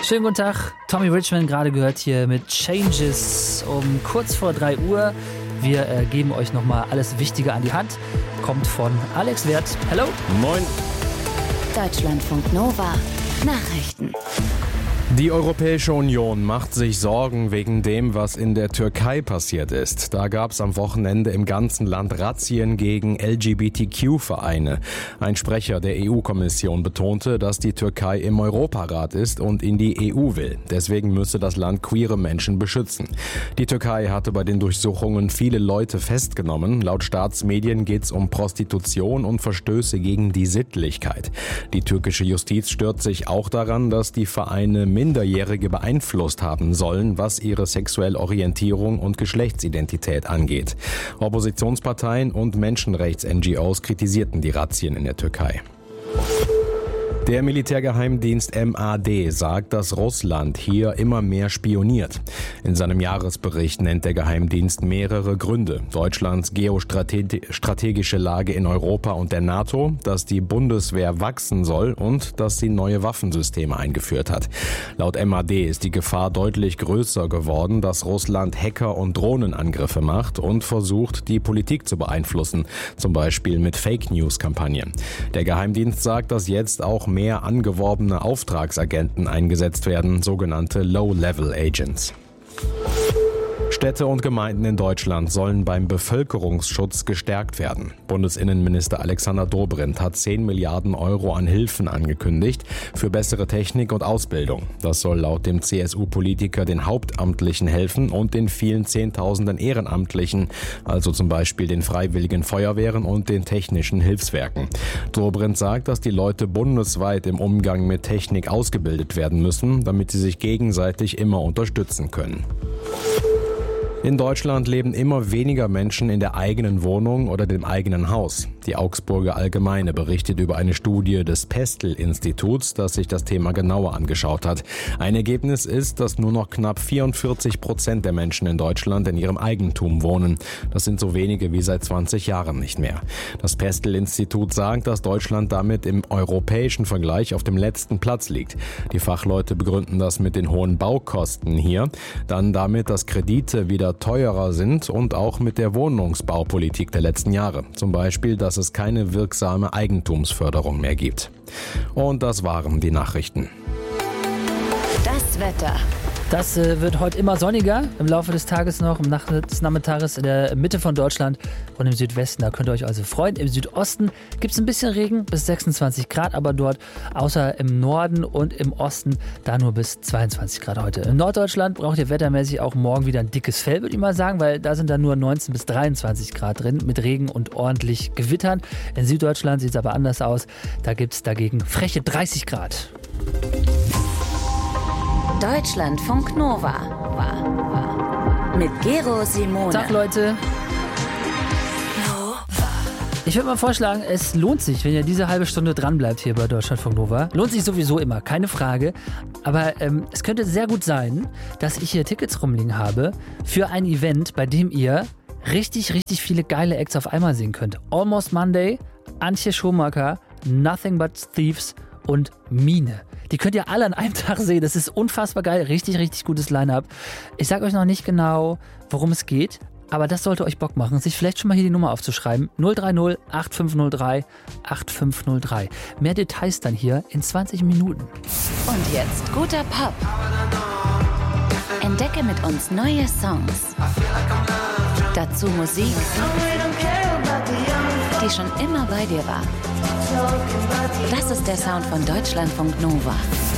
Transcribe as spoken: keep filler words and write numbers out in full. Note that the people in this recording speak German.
Schönen guten Tag, Tommy Richman gerade gehört hier mit Changes um kurz vor drei Uhr. Wir äh, geben euch nochmal alles Wichtige an die Hand. Kommt von Alex Wert. Hallo. Moin. Deutschlandfunk Nova. Nachrichten. Die Europäische Union macht sich Sorgen wegen dem, was in der Türkei passiert ist. Da gab es am Wochenende im ganzen Land Razzien gegen L G B T Q-Vereine. Ein Sprecher der E U-Kommission betonte, dass die Türkei im Europarat ist und in die E U will. Deswegen müsse das Land queere Menschen beschützen. Die Türkei hatte bei den Durchsuchungen viele Leute festgenommen. Laut Staatsmedien geht es um Prostitution und Verstöße gegen die Sittlichkeit. Die türkische Justiz stört sich auch daran, dass die Vereine Minderjährige beeinflusst haben sollen, was ihre sexuelle Orientierung und Geschlechtsidentität angeht. Oppositionsparteien und Menschenrechts-N G Os kritisierten die Razzien in der Türkei. Der Militärgeheimdienst M A D sagt, dass Russland hier immer mehr spioniert. In seinem Jahresbericht nennt der Geheimdienst mehrere Gründe. Deutschlands geostrategische Lage in Europa und der NATO, dass die Bundeswehr wachsen soll und dass sie neue Waffensysteme eingeführt hat. Laut M A D ist die Gefahr deutlich größer geworden, dass Russland Hacker- und Drohnenangriffe macht und versucht, die Politik zu beeinflussen, zum Beispiel mit Fake-News-Kampagnen. Der Geheimdienst sagt, dass jetzt auch mehr angeworbene Auftragsagenten eingesetzt werden, sogenannte Low-Level-Agents. Städte und Gemeinden in Deutschland sollen beim Bevölkerungsschutz gestärkt werden. Bundesinnenminister Alexander Dobrindt hat zehn Milliarden Euro an Hilfen angekündigt für bessere Technik und Ausbildung. Das soll laut dem C S U-Politiker den Hauptamtlichen helfen und den vielen Zehntausenden Ehrenamtlichen, also zum Beispiel den Freiwilligen Feuerwehren und den technischen Hilfswerken. Dobrindt sagt, dass die Leute bundesweit im Umgang mit Technik ausgebildet werden müssen, damit sie sich gegenseitig immer unterstützen können. In Deutschland leben immer weniger Menschen in der eigenen Wohnung oder dem eigenen Haus. Die Augsburger Allgemeine berichtet über eine Studie des Pestel-Instituts, das sich das Thema genauer angeschaut hat. Ein Ergebnis ist, dass nur noch knapp vierundvierzig Prozent der Menschen in Deutschland in ihrem Eigentum wohnen. Das sind so wenige wie seit zwanzig Jahren nicht mehr. Das Pestel-Institut sagt, dass Deutschland damit im europäischen Vergleich auf dem letzten Platz liegt. Die Fachleute begründen das mit den hohen Baukosten hier, dann damit, dass Kredite wieder teurer sind und auch mit der Wohnungsbaupolitik der letzten Jahre. Zum Beispiel, dass es keine wirksame Eigentumsförderung mehr gibt. Und das waren die Nachrichten. Das Wetter. Das äh, wird heute immer sonniger im Laufe des Tages noch, im Nach- des Nachmittages in der Mitte von Deutschland und im Südwesten. Da könnt ihr euch also freuen. Im Südosten gibt es ein bisschen Regen, bis sechsundzwanzig Grad, aber dort außer im Norden und im Osten da nur bis zweiundzwanzig Grad heute. In Norddeutschland braucht ihr wettermäßig auch morgen wieder ein dickes Fell, würde ich mal sagen, weil da sind dann nur neunzehn bis dreiundzwanzig Grad drin mit Regen und ordentlich Gewittern. In Süddeutschland sieht es aber anders aus. Da gibt es dagegen freche dreißig Grad. Deutschlandfunk Nova. Mit Gero Simone. Tag, Leute. Ich würde mal vorschlagen, es lohnt sich, wenn ihr diese halbe Stunde dranbleibt hier bei Deutschlandfunk Nova. Lohnt sich sowieso immer, keine Frage. Aber ähm, es könnte sehr gut sein, dass ich hier Tickets rumliegen habe für ein Event, bei dem ihr richtig, richtig viele geile Acts auf einmal sehen könnt. Almost Monday, Antje Schumacher, Nothing But Thieves und Mine. Die könnt ihr alle an einem Tag sehen. Das ist unfassbar geil. Richtig, richtig gutes Line-Up. Ich sage euch noch nicht genau, worum es geht, aber das sollte euch Bock machen, sich vielleicht schon mal hier die Nummer aufzuschreiben. null drei null acht fünf null drei acht fünf null drei. Mehr Details dann hier in zwanzig Minuten. Und jetzt guter Pop. Entdecke mit uns neue Songs. Dazu Musik, die schon immer bei dir war. Das ist der Sound von Deutschlandfunk Nova.